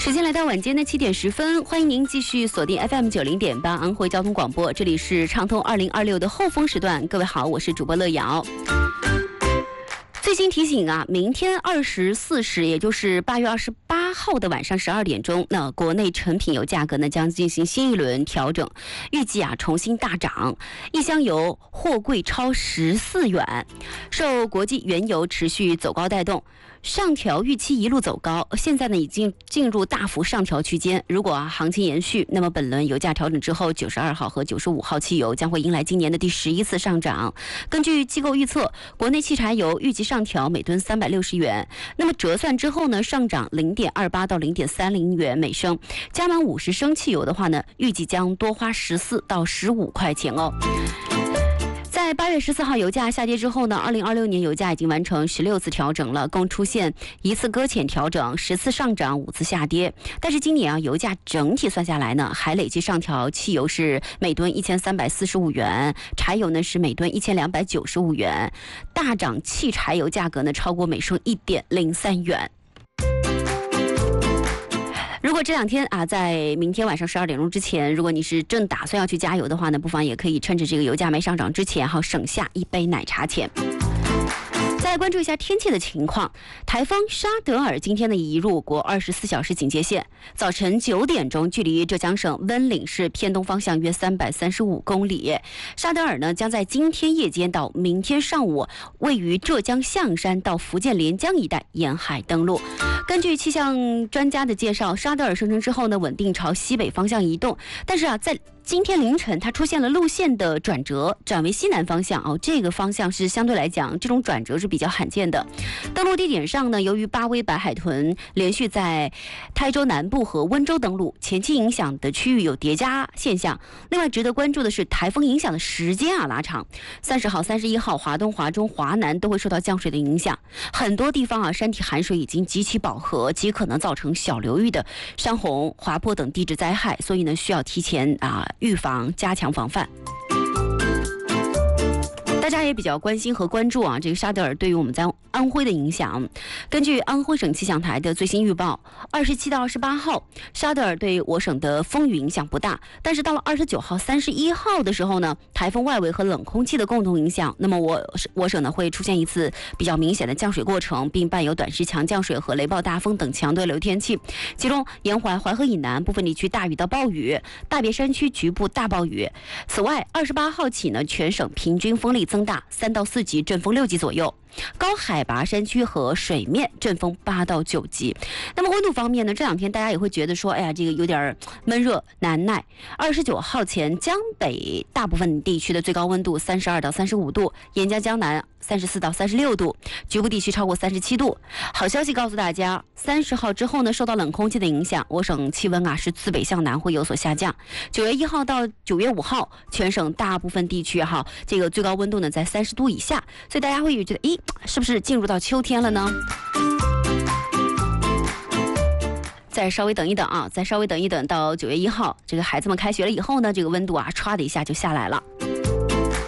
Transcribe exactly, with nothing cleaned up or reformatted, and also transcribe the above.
时间来到晚间的七点十分，欢迎您继续锁定 F M 九零点八安徽交通广播，这里是畅通二零二六的后风时段。各位好，我是主播乐瑶。最新提醒啊，明天二十四时，也就是八月二十八号的晚上十二点钟，那国内成品油价格呢将进行新一轮调整，预计啊重新大涨，一箱油货柜超十四元，受国际原油持续走高带动。上调预期一路走高，现在呢已经进入大幅上调区间。如果啊行情延续，那么本轮油价调整之后，九十二号和九十五号汽油将会迎来今年的第十一次上涨。根据机构预测，国内汽柴油预计上调每吨三百六十元，那么折算之后呢，上涨零点二八到零点三零元每升。加满五十升汽油的话呢，预计将多花十四到十五块钱哦。在八月十四号油价下跌之后呢，二零二六年油价已经完成十六次调整了，共出现一次搁浅调整，十次上涨，五次下跌。但是今年啊，油价整体算下来呢，还累计上调，汽油是每吨一千三百四十五元，柴油呢是每吨一千两百九十五元，大涨汽柴油价格呢超过每升一点零三元。如果这两天啊，在明天晚上十二点钟之前，如果你是正打算要去加油的话呢，不妨也可以趁着这个油价没上涨之前，哈，省下一杯奶茶钱。再来关注一下天气的情况，台风沙德尔今天呢移入国二十四小时警戒线，早晨九点钟，距离浙江省温岭市偏东方向约三百三十五公里。沙德尔呢将在今天夜间到明天上午，位于浙江象山到福建连江一带沿海登陆。根据气象专家的介绍，沙德尔生成之后呢，稳定朝西北方向移动，但是啊，在今天凌晨它出现了路线的转折，转为西南方向哦，这个方向是相对来讲这种转折是比较罕见的。登陆地点上呢，由于八威白海豚连续在台州南部和温州登陆，前期影响的区域有叠加现象。另外值得关注的是，台风影响的时间啊拉长，三十号、三十一号，华东、华中、华南都会受到降水的影响，很多地方啊山体含水已经极其饱和，极可能造成小流域的山洪、滑坡等地质灾害，所以呢需要提前啊预防，加强防范。大家也比较关心和关注啊，这个沙德尔对于我们在安徽的影响。根据安徽省气象台的最新预报，二十七到二十八号，沙德尔对我省的风雨影响不大，但是到了二十九号、三十一号的时候呢，台风外围和冷空气的共同影响，那么我我省呢会出现一次比较明显的降水过程，并伴有短时强降水和雷暴大风等强对流天气。其中沿淮淮河以南部分地区大雨到暴雨，大别山区局部大暴雨。此外，二十八号起呢，全省平均风力增大三到四级，阵风六级左右。高海拔山区和水面阵风八到九级。那么温度方面呢，这两天大家也会觉得说，哎呀，这个有点闷热难耐。二十九号前，江北大部分地区的最高温度三十二到三十五度，沿江江南三十四到三十六度，局部地区超过三十七度。好消息告诉大家，三十号之后呢，受到冷空气的影响，我省气温啊是自北向南会有所下降。九月一号到九月五号，全省大部分地区哈，这个最高温度呢在三十度以下，所以大家会觉得，咦，是不是进入到秋天了呢？再稍微等一等啊，再稍微等一等，到九月一号，这个孩子们开学了以后呢，这个温度啊，唰的一下就下来了。